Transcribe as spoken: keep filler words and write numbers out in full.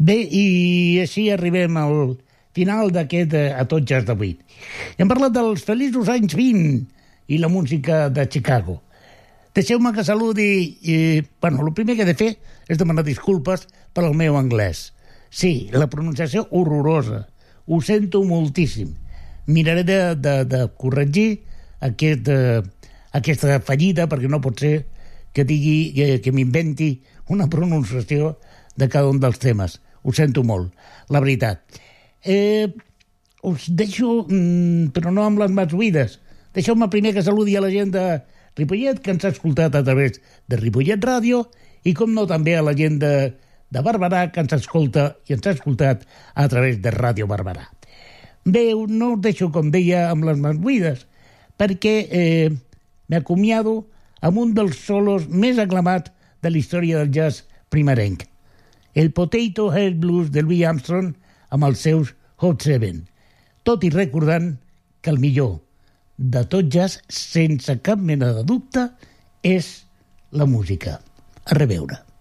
Bé, i així arribem al final d'aquest A tot jazz d'avui. Hem parlat dels feliços anys vint i la música de Chicago. Deixeu-me que saludi... I, bueno, el primer que he de fer és demanar disculpes per al meu anglès. Sí, la pronunciació horrorosa. Ho sento moltíssim. Miraré de, de, de corregir aquest, uh, aquesta fallida, perquè no pot ser que digui que, que m'inventi una pronunciació de cada un dels temes. Ho sento molt, la veritat. Eh, us deixo, mm, però no amb les mans buides. Deixeu-me primer que saludi a la gent de Ripollet, que ens ha escoltat a través de Ripollet Ràdio, i com no també a la gent de, de Barberà, que ens escolta i ens ha escoltat a través de Ràdio Barberà. Bé, no us deixo, com deia, amb les mans buides, perquè eh, m'acomiado amb un dels solos més aclamats de la història del jazz primerenc, el Potato Head Blues de Louis Armstrong amb els seus Hot Seven, tot i recordant que el millor de tot jazz, sense cap mena de dubte, és la música. A reveure.